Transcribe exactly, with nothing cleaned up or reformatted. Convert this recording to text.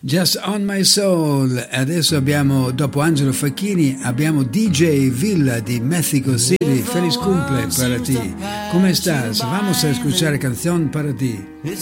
Just on My Soul. Adesso abbiamo, dopo Angelo Facchini, abbiamo D J Villa di Mexico City. Feliz cumple para ti. ¿Cómo estás? Vamos a escuchar canción para ti.